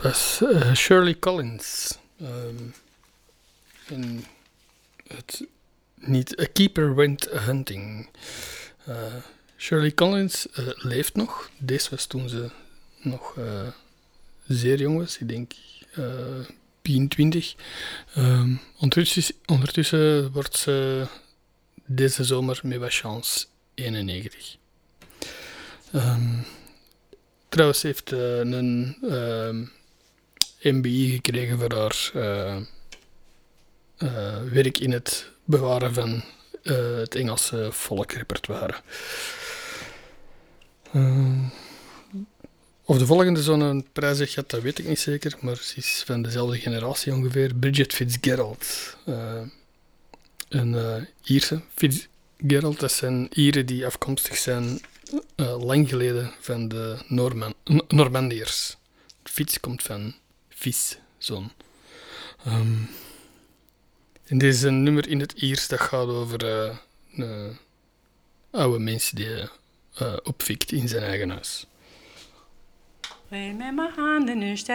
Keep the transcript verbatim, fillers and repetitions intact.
Dat is uh, Shirley Collins. Um, in het niet A Keeper Went Hunting. Uh, Shirley Collins uh, leeft nog. Deze was toen ze nog uh, zeer jong was. Ik denk uh, begin twintig. Um, ondertussen, ondertussen wordt ze deze zomer met wat chance eenennegentig. Um, trouwens heeft uh, een uh, M B I gekregen voor haar uh, uh, werk in het bewaren van uh, het Engelse volkrepertoire. Uh, of de volgende zo'n prijs heeft gehad, dat weet ik niet zeker, maar ze is van dezelfde generatie ongeveer. Bridget Fitzgerald. Uh, een uh, Ierse. Fitzgerald, dat zijn Ieren die afkomstig zijn uh, lang geleden van de Norman- N- Normandiërs. Fitz komt van vis, zo'n. Um, en dit is een nummer in het Iers dat gaat over uh, een oude mens die uh, opfikt in zijn eigen huis. Met mijn handen nu